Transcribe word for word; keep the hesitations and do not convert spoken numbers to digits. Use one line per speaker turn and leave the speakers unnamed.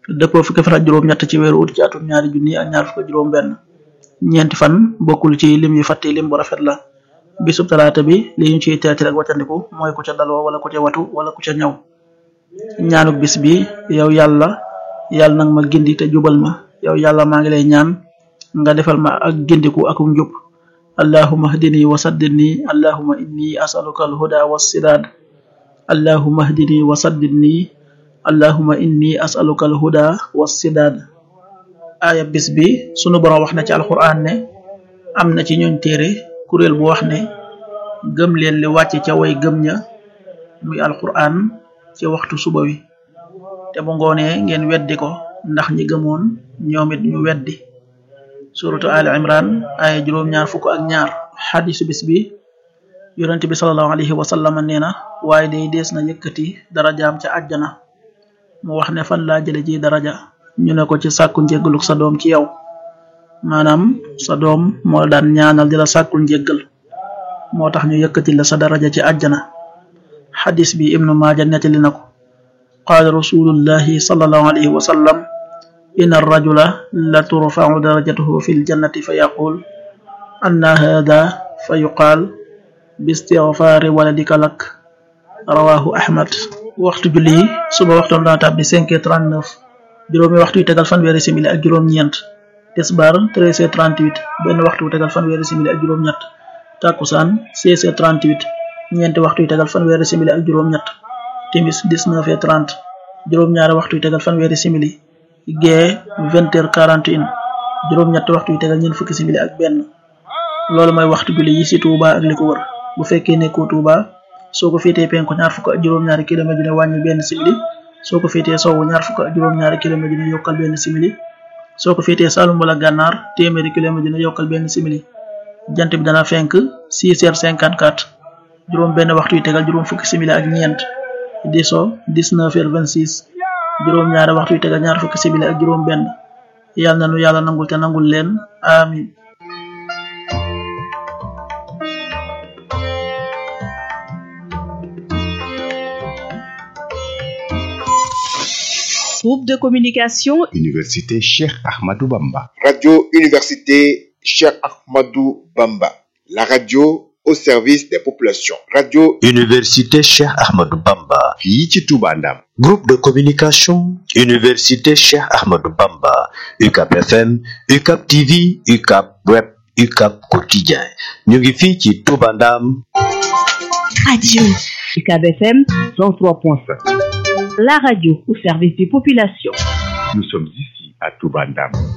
dëppoo fukki fan ak juróom-ñett ci weeru ut ci atum ñaari junni ak ñaar fukk juróom benn ñeenti fan bokkul ci lim yu fàtte lim bu rafet la bisub talaata bi li ñu ciy teeti rek wàccandiku mooy ku ca daloo wala ku ca watu wala ku ca ñëw ñaanuk bis bi yow yàlla yàlla nag ma gindi te jubal ma yow yàlla maa ngi lay ñaan nga defal ma ak gindiku ak njub allahumma hdini wa saddidni allahumma inni as'aluka al-huda was-sidad allahumma hdini wa saddidni allahumma inni as'aluka al-huda was-sidad aya bis bi sunu borom wax na ci alquran ne am na ci ñooñ téere kuréel bu wax ne gëm leen li wàcce ca way gëm ña muy alquran ci waxtu suba wi te bu ngoonee ngeen weddi ko ndax ñi gëmoon ñoom it ñu weddi suratu ali imran aya juróom ñaar fukk ak ñaar xadisu bis bi yonente bi sallallahu alayhi wa sallam nee na waaye day dees na yëkkati darajaam ca àjjana mu wax ne fan laa jële ci daraja ñu ne ko ci sàkku njéggaluk sa doom ci yow maanaam sa doom moo daan ñaanal di la sàkkul njéggal moo tax ñu yëkkati la sa daraja ci àjjana xadis bi ibnu maaja nettali na ko qaala rasulullahi sallallahu alayhi wa sallam inna ar-rajula la turfa'u darajatuhu fil jannati fa yaqul anna hadha fa yuqaal bi istighfari waladika lak rawahu ahmad waxtu julli yi suba waxtoon dana tàbbi cinq heures trente-neuf juróomi waxtu yu tegal fanweeri simili ak juróom ñeent tisbaar treize heures trente-huit benn waxtu yu tegal fanweeri simili ak juróom ñett takkusaan seize heures trente-huit ñeenti waxtu yu tegal fanweeri simili ak juróom ñett timis dix-neuf heures trente juróom ñaari waxtu yu tegal fanweeri simili gee vingt heures quarante et un juróom ñett waxtu yu tegal ñeent fukki simili ak benn loolu mooy waxtu julli yi ci Touba ak li ko wër bu fekkee nekkoo Touba soo ko féetee penku ñaar fukk ak juróom ñaari kilomètre dina wàññi benn simili soo ko féetee sowwu ñaar fukk ak juróom ñaari kilomètre dina yokkal benn simili soo ko féetee Saloum wala Gànnaar téeméeri kilomètre dina yokkal benn simili jant bi dana fenk six heures cinquante-quatre juróom benn waxtu yu tegal juróom fukki simili ak ñeent di so dix-neuf heures vingt-six juróom ñaari waxtu yu tegal ñaar fukki simili ak juróom benn yàlla na nu yàlla nangul te nangul leen amin
Groupe de communication
Université Cheikh Ahmadou Bamba.
Radio Université Cheikh Ahmadou Bamba. La radio au service des populations. Radio
Université Cheikh Ahmadou Bamba.
fii ci Touba Ndam.
Groupe de communication Université Cheikh Ahmadou Bamba. U C A P F M, U C A P T V, U C A P Web, U C A P Quotidien. ñu ngi fii ci Touba Ndam.
Radio U C A B F M cent trois point cinq. La radio au service des populations.
Nous sommes ici à Touba Ndam.